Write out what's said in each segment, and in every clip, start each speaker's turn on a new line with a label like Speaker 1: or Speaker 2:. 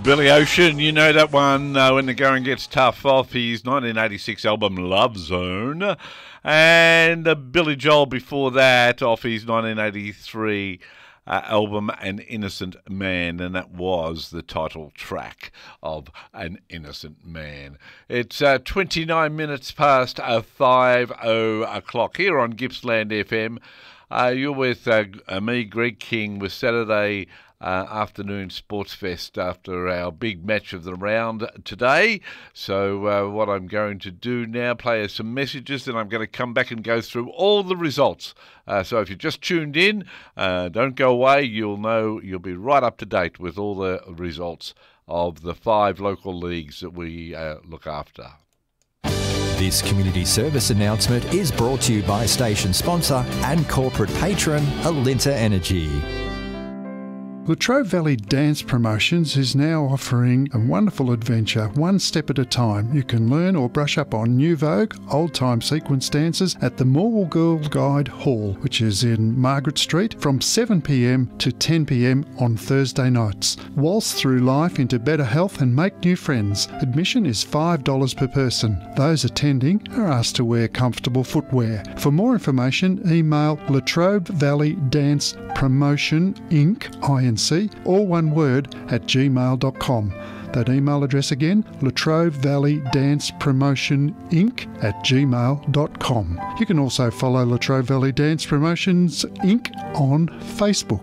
Speaker 1: Billy Ocean, you know that one, When the Going Gets Tough, off his 1986 album Love Zone. And Billy Joel before that, off his 1983 album An Innocent Man, and that was the title track of An Innocent Man. It's 29 minutes past 5 o'clock here on Gippsland FM. You're with me, Greg King, with Saturday afternoon Sports Fest after our big match of the round today. So what I'm going to do now, play some messages, then I'm going to come back and go through all the results. So if you just tuned in, don't go away. You'll be right up to date with all the results of the 5 local leagues that we look after.
Speaker 2: This community service announcement is brought to you by station sponsor and corporate patron Alinta Energy.
Speaker 3: Latrobe Valley Dance Promotions is now offering a wonderful adventure, one step at a time. You can learn or brush up on New Vogue, old-time sequence dances at the Morwell Girl Guide Hall, which is in Margaret Street, from 7pm to 10pm on Thursday nights. Waltz through life into better health and make new friends. Admission is $5 per person. Those attending are asked to wear comfortable footwear. For more information, email Latrobe Valley Dance Promotion Inc. all one word, at gmail.com. That email address again, Latrobe Valley Dance Promotion Inc. at gmail.com. You can also follow Latrobe Valley Dance Promotions Inc. on Facebook.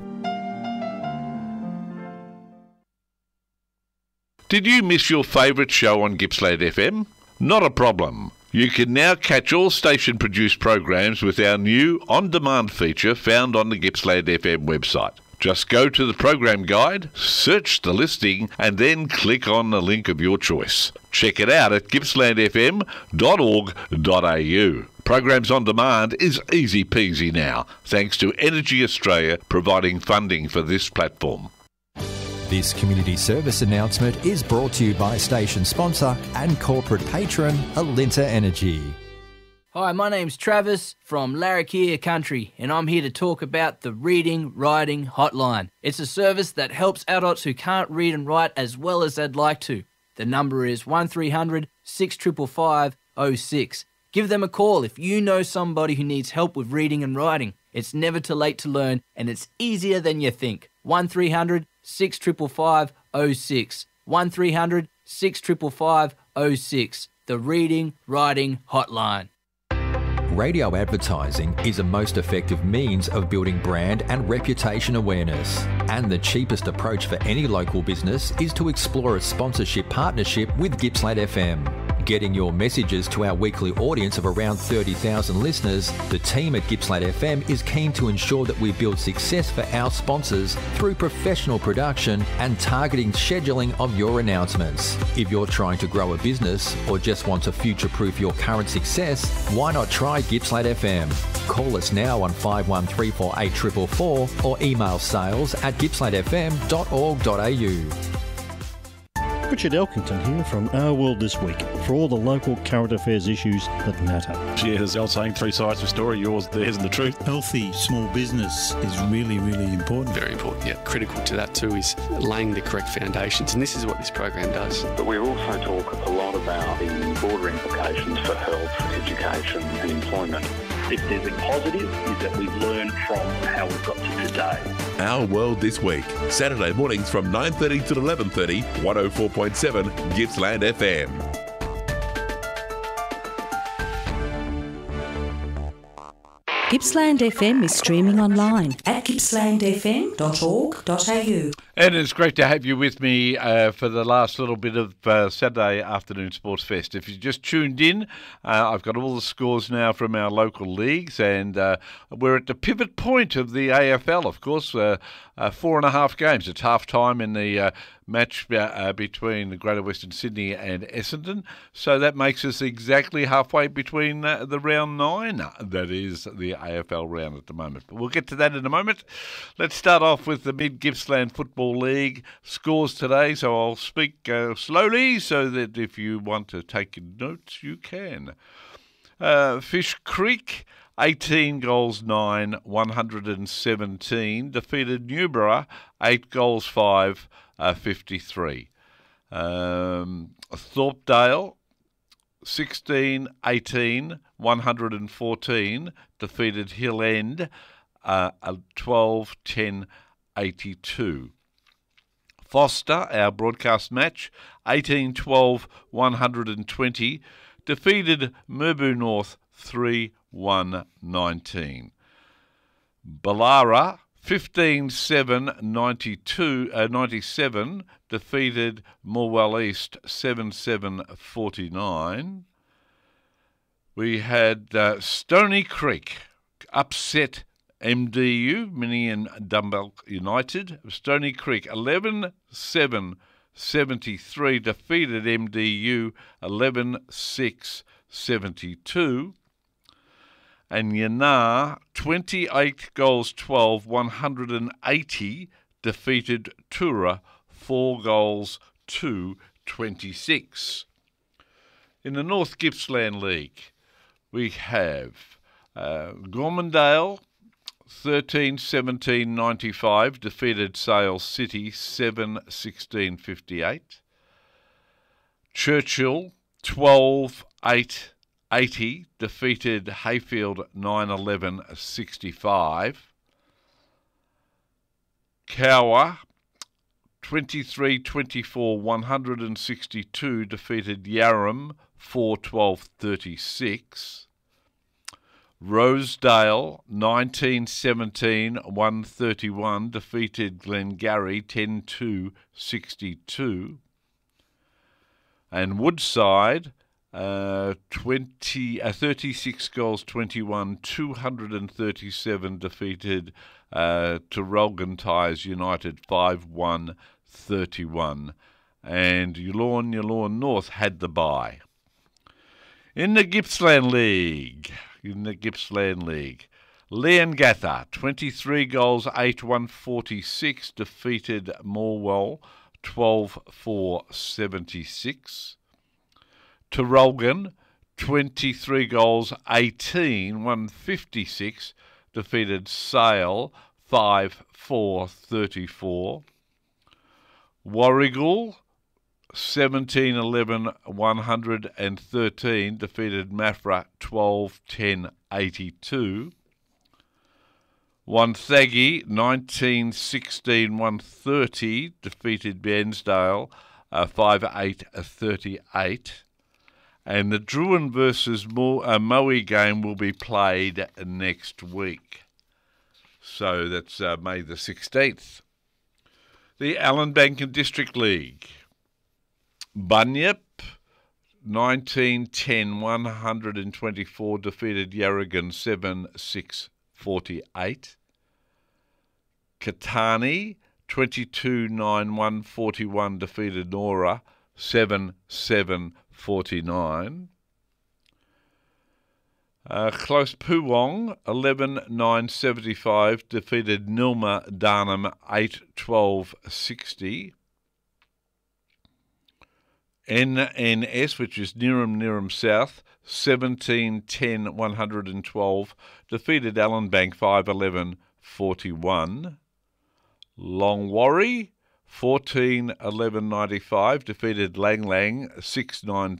Speaker 1: Did you miss your favourite show on Gippsland FM? Not a problem. You can now catch all station-produced programs with our new on-demand feature found on the Gippsland FM website. Just go to the program guide, search the listing, and then click on the link of your choice. Check it out at gippslandfm.org.au. Programs on demand is easy peasy now, thanks to Energy Australia providing funding for this platform.
Speaker 2: This community service announcement is brought to you by station sponsor and corporate patron Alinta Energy.
Speaker 4: Hi, my name's Travis from Larrakia Country, and I'm here to talk about the Reading Writing Hotline. It's a service that helps adults who can't read and write as well as they'd like to. The number is 1300 655 06. Give them a call if you know somebody who needs help with reading and writing. It's never too late to learn, and it's easier than you think. 1300 655 06. 1300 655 06. The Reading Writing Hotline.
Speaker 2: Radio advertising is a most effective means of building brand and reputation awareness. And the cheapest approach for any local business is to explore a sponsorship partnership with Gippsland FM. Getting your messages to our weekly audience of around 30,000 listeners, the team at Gippsland FM is keen to ensure that we build success for our sponsors through professional production and targeting scheduling of your announcements. If you're trying to grow a business or just want to future-proof your current success, why not try Gippsland FM? Call us now on 51348444 or email sales@gippslandfm.org.au.
Speaker 5: Richard Elkington here from Our World This Week for all the local current affairs issues that matter.
Speaker 6: Yeah, there's the old saying, 3 sides to a story, yours, theirs and the truth.
Speaker 7: Healthy small business is really, really important.
Speaker 8: Very important, yeah. Critical to that too is laying the correct foundations, and this is what this program does.
Speaker 9: But we also talk a lot about the broader implications for health, education and employment.
Speaker 10: If there's a positive, is that we've learned from how we've got to today.
Speaker 11: Our World This Week, Saturday mornings from 9:30 to 11:30, 104.7 Gippsland FM.
Speaker 12: Gippsland FM is streaming online at gippslandfm.org.au.
Speaker 1: And it's great to have you with me for the last little bit of Saturday afternoon Sports Fest. If you just tuned in, I've got all the scores now from our local leagues, and we're at the pivot point of the AFL, of course. 4.5 games. It's half-time in the match between the Greater Western Sydney and Essendon. So that makes us exactly halfway between the round 9. That is the AFL round at the moment. But we'll get to that in a moment. Let's start off with the Mid-Gippsland Football League scores today. So I'll speak slowly so that if you want to take notes, you can. Fish Creek, 18 goals 9, 117. Defeated Newborough, 8 goals 5, 53. Thorpedale, 16-18, 114, defeated Hill End, 12-10, 82. Foster, our broadcast match, 18-12, 120, defeated Merbu North, 3-1, 19. Ballara, 15-7, 97, defeated Morwell East, 7-7, 49. We had Stony Creek upset MDU, Mini and Dumbbell United. Stony Creek, 11-7, 73, defeated MDU, 11-6, 72. And Yanar, 28 goals 12, 180, defeated Tura, 4 goals 2, 26. In the North Gippsland League, we have Gormandale, 13-17, 95, defeated Sale City, 7-16, 58. Churchill, 12-8, 80, defeated Hayfield 9-11, 65. Cower, 23-24, 162, defeated Yarram 4-12, 36. Rosedale, 19-17, 131, defeated Glengarry 10-2, 62. And Woodside, 36 goals 21, 237, defeated Traralgon Tyres United 5-1, 31, and Yallourn North had the bye. In the Gippsland League, Leongatha, 23 goals 8, 146, defeated Morwell 12-4, 76. Traralgon, 23 goals, 18, 156, defeated Sale, 5-4, 34. Warrigal, 17-11, 113, defeated Maffra, 12-10, 82. Wonthaggi, 19-16, 130, defeated Bairnsdale, 5-8, 38. And the Druin versus Moe game will be played next week. So that's May the 16th. The Allan Bankin District League. Bunyip, 19-10, 124, defeated Yarragon 7-6, 48. Katani, 22-9, 141, defeated Nora 7-7, 49. Close Poowong, 11-9, 75, defeated Nilma Darnham 8-12, 60. NNS, which is Neerim South, 17-10, 112, defeated Allenbank 5-11, 41. Longwarry, 14-11, 95, defeated Lang 6-9,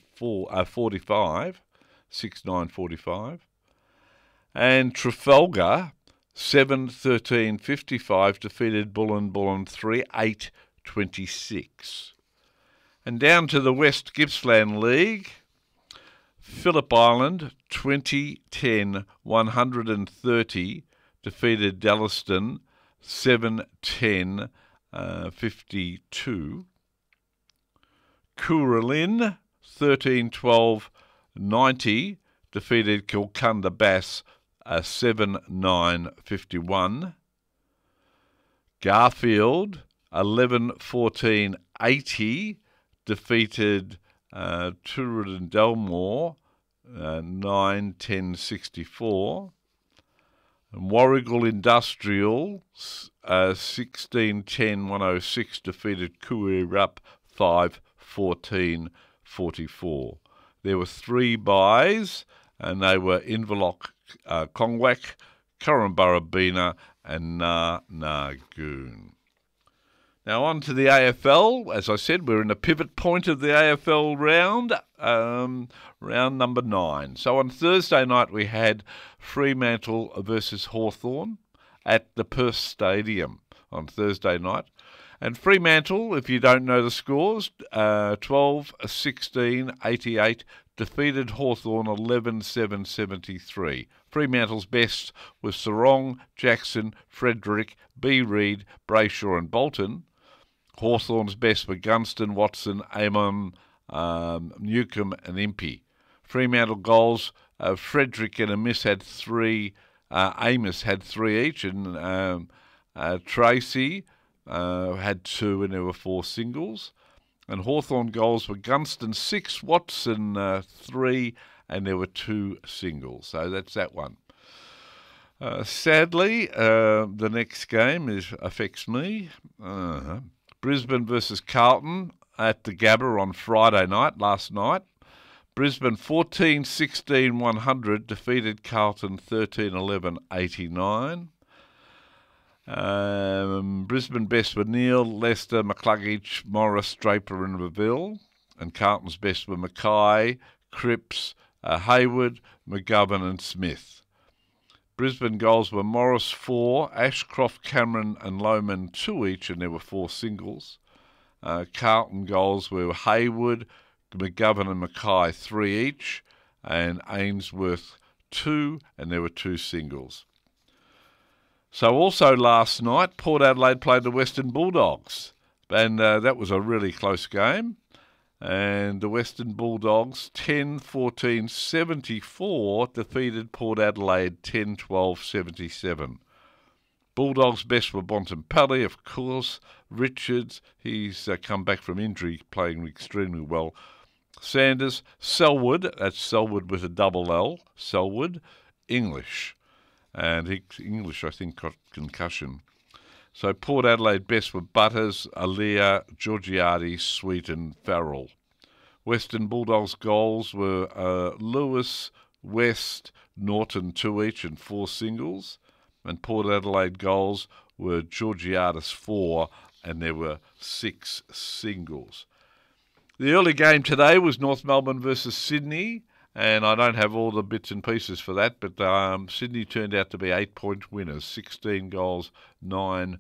Speaker 1: 45, 6-9, 45. And Trafalgar, 7-13, 55, defeated Bullen 3-8, 26. And down to the West Gippsland League, Phillip Island, 20-10, 130, defeated Dallaston, 7-10, 52. Cooralin, 13-12, 90, defeated Kilcunda Bass, 7-9, 51. Garfield, 11-14, 80, defeated Tooradin Delmore, 9-10, 64. And Warrigal Industrial, 16-10, 106, defeated Kuirup 5-14, 44. There were 3 byes, and they were Inverloch, Kongwak, Korumburra Bina, and Nargoon. Now on to the AFL. As I said, we're in the pivot point of the AFL round, round number 9. So on Thursday night we had Fremantle versus Hawthorn at the Perth Stadium on Thursday night. And Fremantle, if you don't know the scores, 12-16-88, defeated Hawthorn 11-7-73. Fremantle's best was Sarong, Jackson, Frederick, B. Reid, Brayshaw and Bolton. Hawthorn's best were Gunston, Watson, Amon, Newcomb and Impey. Fremantle goals, Frederick and Amos had 3 each, and Tracy had 2, and there were 4 singles. And Hawthorn goals were Gunston 6, Watson 3, and there were 2 singles. So that's that one. Sadly, the next game affects me. Brisbane versus Carlton at the Gabba on Friday night, last night. Brisbane 14-16-100 defeated Carlton 13-11-89. Brisbane best were Neil, Lester, McCluggage, Morris, Draper and Reville. And Carlton's best were Mackay, Cripps, Hayward, McGovern and Smith. Brisbane goals were Morris 4, Ashcroft, Cameron and Lohman 2 each, and there were 4 singles. Carlton goals were Hayward, McGovern and Mackay 3 each, and Ainsworth 2, and there were 2 singles. So also last night, Port Adelaide played the Western Bulldogs, and that was a really close game. And the Western Bulldogs 10-14-74 defeated Port Adelaide 10-12-77. Bulldogs best were Bontempelli, of course. Richards, he's come back from injury, playing extremely well. Sanders, Selwood, that's Selwood with a double L, Selwood, English. And English, I think, got concussion. So Port Adelaide best were Butters, Alia, Georgiades, Sweet and Farrell. Western Bulldogs goals were Lewis, West, Norton 2 each and 4 singles. And Port Adelaide goals were Georgiades 4 and there were 6 singles. The early game today was North Melbourne versus Sydney. And I don't have all the bits and pieces for that, but Sydney turned out to be 8-point winners, 16 goals, 9,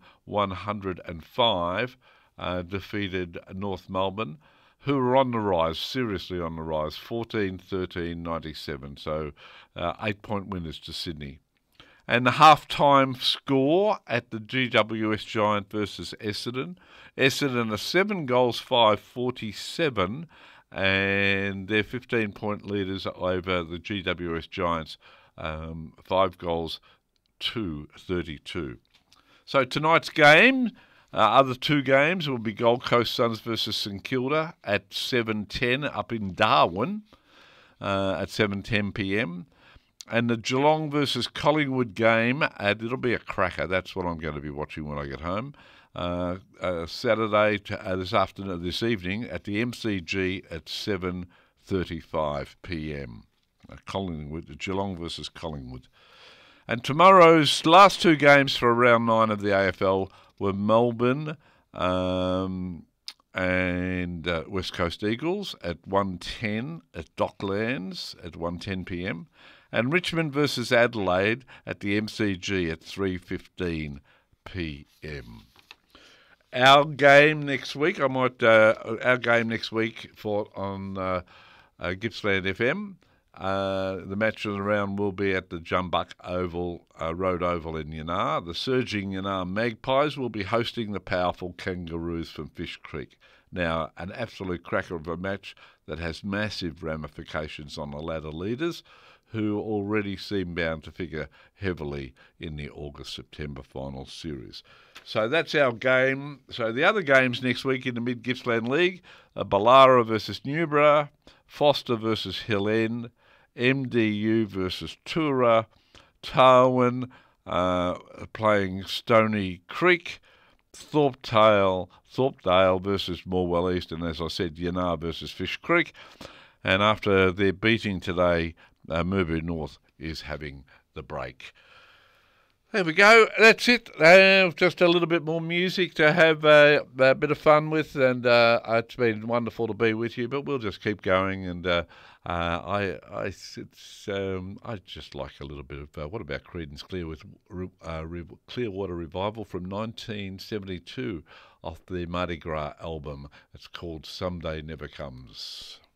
Speaker 1: 105, defeated North Melbourne, who were on the rise, seriously on the rise, 14-13-97, so 8-point winners to Sydney. And the half-time score at the GWS Giant versus Essendon. Essendon are 7 goals, 5-47, and they're 15-point leaders over the GWS Giants, 5 goals to 32. So tonight's game, other 2 games will be Gold Coast Suns versus St Kilda at 7:10 up in Darwin at 7:10 p.m. And the Geelong versus Collingwood game, it'll be a cracker. That's what I'm going to be watching when I get home. Saturday this evening at the MCG at 7:35 p.m. Collingwood, Geelong versus Collingwood. And tomorrow's last 2 games for round 9 of the AFL were Melbourne and West Coast Eagles at 1:10 at Docklands at 1:10 p.m. and Richmond versus Adelaide at the MCG at 3:15 p.m. Our game next week, on Gippsland FM. The match of the round will be at the Jumbuck Oval, Road Oval in Yannar. The surging Yannar Magpies will be hosting the powerful Kangaroos from Fish Creek. Now, an absolute cracker of a match that has massive ramifications on the ladder leaders, who already seem bound to figure heavily in the August-September final series. So that's our game. So the other games next week in the Mid-Gippsland League are Ballara versus Newborough, Foster versus Hill End, MDU versus Tura, Tarwin playing Stony Creek, Thorpedale versus Morwell East, and as I said, Yannar versus Fish Creek. And after their beating today, Murray North is having the break. There we go. That's it. Just a little bit more music to have a bit of fun with, and it's been wonderful to be with you. But we'll just keep going, and I just like a little bit of what about Creedence Clearwater Revival from 1972 off the Mardi Gras album. It's called Someday Never Comes.